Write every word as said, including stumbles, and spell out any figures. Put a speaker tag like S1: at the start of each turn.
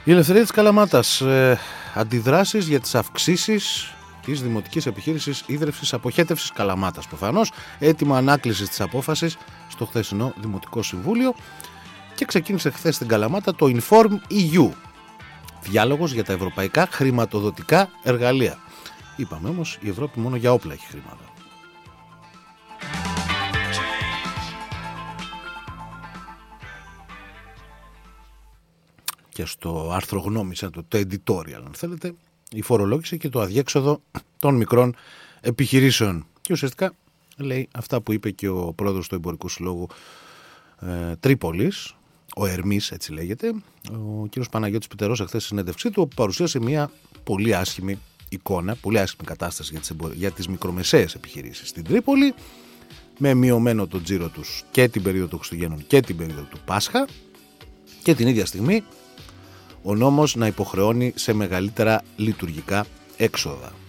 S1: Η Ελευθερία της Καλαμάτας. Ε, αντιδράσεις για τις αυξήσεις της Δημοτικής Επιχείρησης Ίδρευσης Αποχέτευσης Καλαμάτας. Προφανώς έτοιμα ανάκλησης της απόφασης στο χθεσινό Δημοτικό Συμβούλιο και ξεκίνησε χθες στην Καλαμάτα το Inform ι γιου. Διάλογος για τα ευρωπαϊκά χρηματοδοτικά εργαλεία. Είπαμε όμως, η Ευρώπη μόνο για όπλα έχει χρήματα. Και στο άρθρο γνώμησα το, το editorial, αν θέλετε, η φορολόγηση και το αδιέξοδο των μικρών επιχειρήσεων. Και ουσιαστικά λέει αυτά που είπε και ο πρόεδρος του Εμπορικού Συλλόγου ε, Τρίπολης, ο Ερμής, έτσι λέγεται, ο κύριος Παναγιώτης Πιτερός, χθες στη συνέντευξή του, που παρουσίασε μια πολύ άσχημη εικόνα, πολύ άσχημη κατάσταση για τις, εμπορ... για τις μικρομεσαίες επιχειρήσεις στην Τρίπολη, με μειωμένο το τζίρο τους και την περίοδο των Χριστουγέννων και την περίοδο του Πάσχα, και την ίδια στιγμή ο νόμος να υποχρεώνει σε μεγαλύτερα λειτουργικά έξοδα.